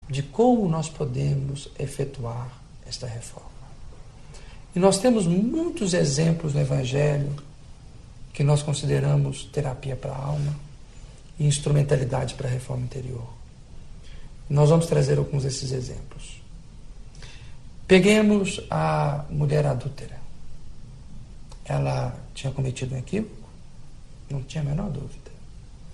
de como nós podemos efetuar esta reforma. E nós temos muitos exemplos no Evangelho que nós consideramos terapia para a alma e instrumentalidade para a reforma interior. Nós vamos trazer alguns desses exemplos. Peguemos a mulher adúltera. Ela tinha cometido um equívoco? Não tinha a menor dúvida.